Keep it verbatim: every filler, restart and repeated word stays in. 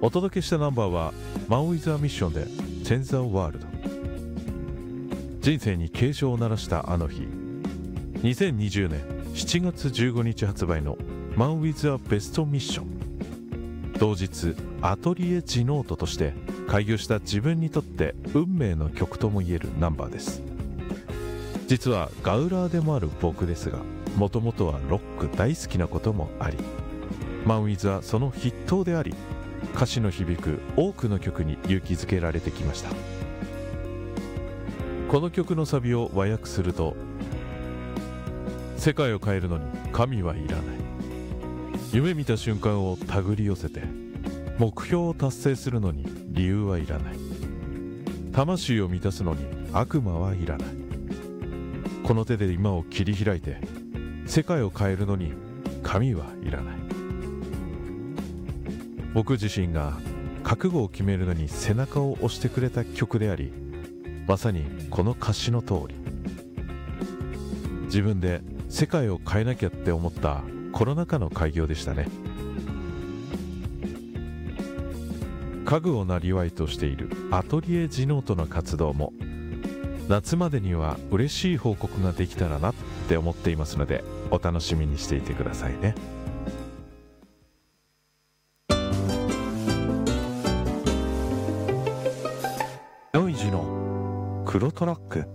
お届けしたナンバーはマン・ウィズ・ア・ミッションでチェン・ザ・ワールド。人生に警鐘を鳴らしたあの日、にせんにじゅうねんしちがつじゅうごにち発売のマン・ウィズ・ア・ベスト・ミッション。同日アトリエ・ジノートとして開業した自分にとって運命の曲ともいえるナンバーです。実はガウラーでもある僕ですが、もともとはロック大好きなこともあり、マン・ウィズはその筆頭であり、歌詞の響く多くの曲に勇気づけられてきました。この曲のサビを和訳すると、世界を変えるのに神はいらない、夢見た瞬間を手繰り寄せて目標を達成するのに理由はいらない、魂を満たすのに悪魔はいらない、この手で今を切り開いて世界を変えるのに神はいらない。僕自身が覚悟を決めるのに背中を押してくれた曲であり、まさにこの歌詞の通り、自分で世界を変えなきゃって思ったコロナ禍の開業でしたね。家具をなりわいとしているアトリエ・ジノートの活動も夏までには嬉しい報告ができたらなって思っていますので、お楽しみにしていてくださいね。ノイジの黒トラック。